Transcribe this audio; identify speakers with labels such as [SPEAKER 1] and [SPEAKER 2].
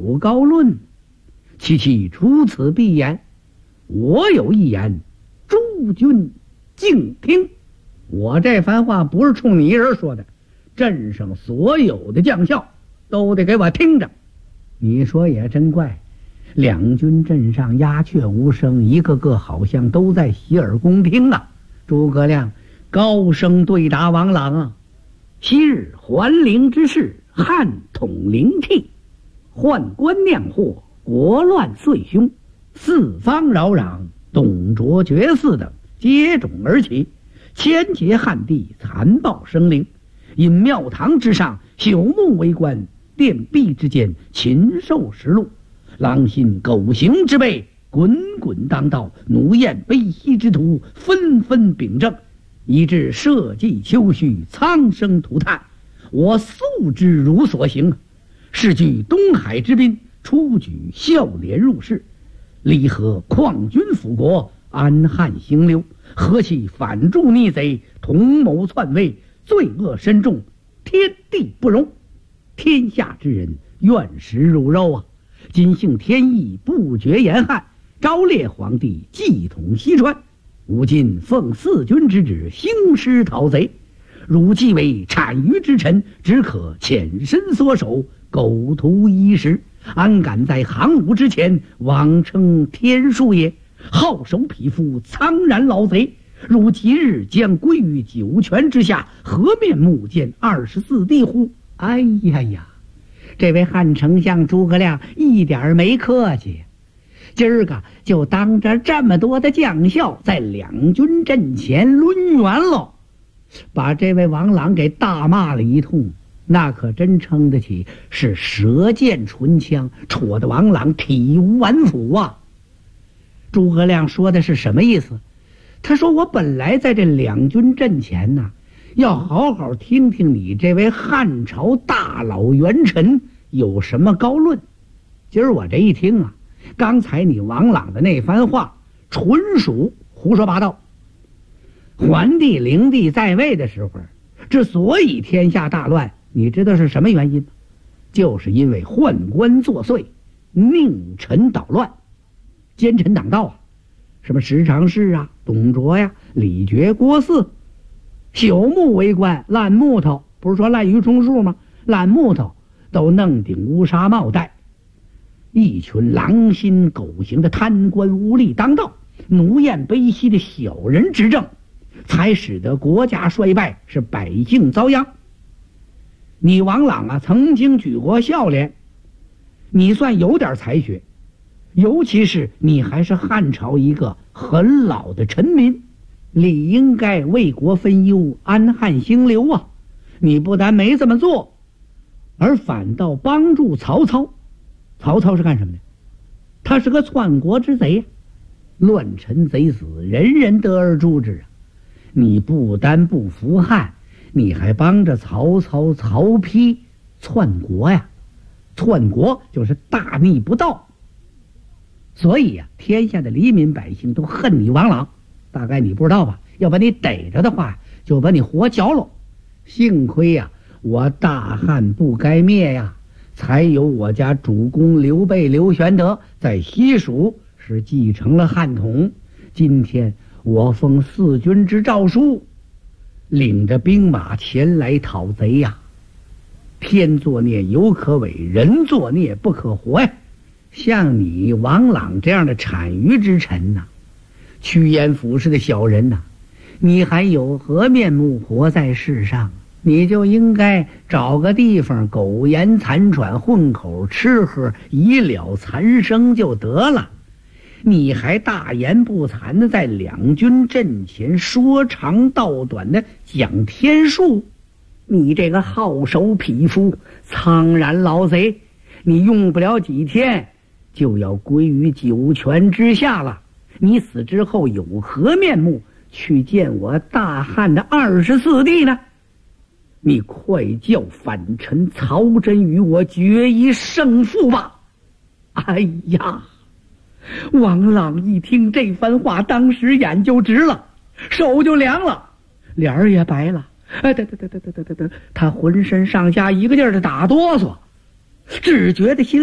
[SPEAKER 1] 有高论，其出此必言。我有一言，诸君静听。我这番话不是冲你一人说的，镇上所有的将校都得给我听着。你说也真怪，两军阵上鸦雀无声，一个个好像都在洗耳恭听啊。诸葛亮高声对答王朗啊：昔日还陵之事，汉统灵气，宦官酿祸，国乱岁凶，四方扰攘，董卓绝嗣等接踵而起，千劫汉地，残暴生灵。因庙堂之上，朽木为官，殿壁之间，禽兽食禄。狼心狗行之辈，滚滚当道，奴艳卑鄙之徒，纷纷秉政，以致社稷丘墟，苍生涂炭。我素知汝所行，是据东海之滨，出举孝廉入仕，离合旷军辅国，安汉兴溜，何其反助逆贼，同谋篡位，罪恶深重，天地不容。天下之人愿食汝肉啊！今幸天意，不绝严汉，昭烈皇帝继统西川。吾今奉四军之旨，兴师讨贼。汝既为产于之臣，只可潜身缩手，苟图一时，安敢在行伍之前妄称天数也？好手匹夫，苍然老贼！汝即日将归于九泉之下，何面目见24帝乎？哎呀呀，这位汉丞相诸葛亮一点没客气，今儿个就当着这么多的将校在两军阵前抡圆了，把这位王朗给大骂了一通，那可真称得起是舌剑唇枪，戳得王朗体无完肤啊！诸葛亮说的是什么意思？他说我本来在这两军阵前呢，要好好听听你这位汉朝大老元臣有什么高论。今儿我这一听啊，刚才你王朗的那番话纯属胡说八道。桓帝灵帝在位的时候，之所以天下大乱，你知道是什么原因吗？就是因为宦官作祟，佞臣捣乱，奸臣党道啊，什么十常侍啊，董卓呀，李傕、郭汜，朽木为官，烂木头，不是说滥竽充数吗？烂木头都弄顶乌纱帽戴，一群狼心狗行的贪官污吏当道，奴艳卑鄙的小人执政，才使得国家衰败，是百姓遭殃。你王朗啊，曾经举过孝廉，你算有点才学，尤其是你还是汉朝一个很老的臣民，理应该为国分忧，安汉兴流啊！你不但没这么做，而反倒帮助曹操。曹操是干什么的？他是个篡国之贼啊！乱臣贼死，人人得而诛之啊！你不单不服汉，你还帮着曹操、曹丕篡国呀！篡国就是大逆不道。所以呀，天下的黎民百姓都恨你王朗，大概你不知道吧？要把你逮着的话，就把你活嚼了。幸亏呀，我大汉不该灭呀，才有我家主公刘备、刘玄德在西蜀是继承了汉统。今天我奉四军之诏书，领着兵马前来讨贼呀。天作孽犹可违，人作孽不可活呀。像你王朗这样的产于之臣呐，趋炎附势的小人呐，你还有何面目活在世上？你就应该找个地方苟延残喘，混口吃喝，以了残生就得了。你还大言不惭的在两军阵前说长道短的讲天数，你这个好手匹夫，苍然老贼，你用不了几天就要归于九泉之下了。你死之后有何面目去见我大汉的24帝呢？你快叫反臣曹真与我决一胜负吧！哎呀，王朗一听这番话，当时眼就直了，手就凉了，脸儿也白了。他浑身上下一个劲儿的打哆嗦，只觉得心